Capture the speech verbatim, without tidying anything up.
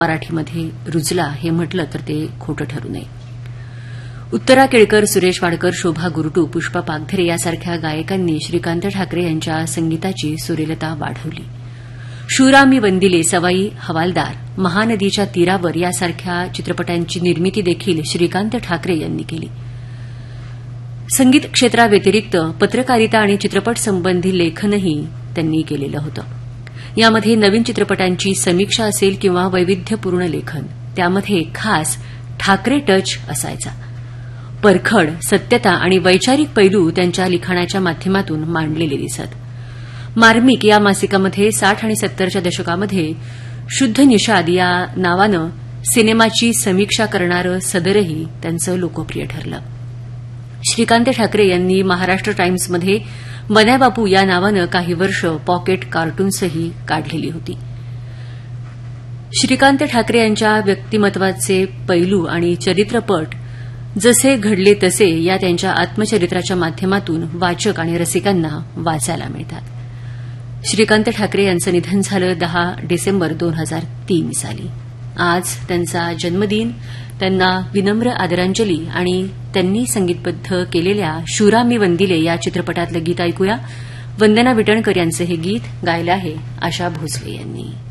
मराठीमध्ये रुजला हे म्हटलं तर ते खोटं ठरू नये. उत्तरा केळकर, सुरेश वाडकर, शोभा गुरटू, पुष्पा पागधरे यासारख्या गायकांनी श्रीकांत ठाकरे यांच्या संगीताची सुरेलता वाढवली. शूरा मी वंदिले, सवाई हवालदार, महानदीच्या तीरावर यासारख्या चित्रपटांची निर्मिती देखील श्रीकांत ठाकरे यांनी केली. संगीत क्षेत्राव्यतिरिक्त पत्रकारिता आणि चित्रपट संबंधी लेखनही त्यांनी केलेलं होतं. यामध्ये नवीन चित्रपटांची समीक्षा असेल किंवा वैविध्यपूर्ण लेखन, त्यामध्ये खास ठाकरे टच असायचा. परखड, सत्यता आणि वैचारिक पैलू त्यांच्या लिखाणाच्या माध्यमातून मांडलेले दिसत. मार्मिक या मासिकामध्ये साठ आणि सत्तरच्या दशकामध्ये शुद्ध निषाद या नावानं सिनेमाची समीक्षा करणारं सदरही त्यांचं लोकप्रिय ठरलं. श्रीकांत ठाकरे यांनी महाराष्ट्र टाइम्समध्ये मन्या बापू या नावानं काही वर्ष पॉकेट कार्टून्सही काढलेली होती. श्रीकांत ठाकरे यांच्या व्यक्तिमत्वाचे पैलू आणि चरित्रपट जसे घडले तसे या त्यांच्या आत्मचरित्राच्या माध्यमातून वाचक आणि रसिकांना वाचायला मिळतात. श्रीकांत ठाकरे यांचं निधन झालं दहा डिसेंबर दोन हजार तीन साली. आज त्यांचा जन्मदिन. त्यांना विनम्र आदरांजली आणि त्यांनी संगीतबद्ध केलेल्या शूरा मी वंदिले या चित्रपटातलं गीत ऐकूया. वंदना विटणकर यांचं हे गीत गायलं आहे आशा भोसले यांनी.